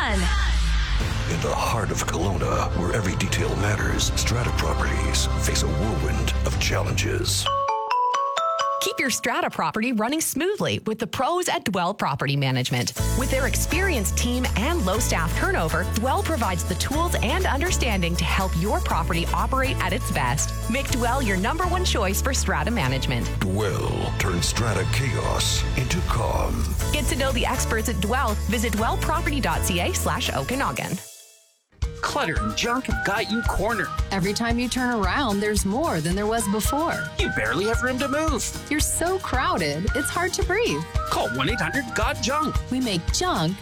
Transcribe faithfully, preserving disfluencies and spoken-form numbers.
fun. In the heart of Kelowna, where every detail matters, Strata Properties face a whirlwind of challenges. Keep your Strata property running smoothly with the pros at Dwell Property Management. With their experienced team and low staff turnover, Dwell provides the tools and understanding to help your property operate at its best. Make Dwell your number one choice for Strata management. Dwell turns Strata chaos into calm. Get to know the experts at Dwell. Visit dwellproperty.ca slash Okanagan. Clutter and junk have got you cornered. Every time you turn around, there's more than there was before. You barely have room to move. You're so crowded, it's hard to breathe. Call one eight hundred got junk. We make junk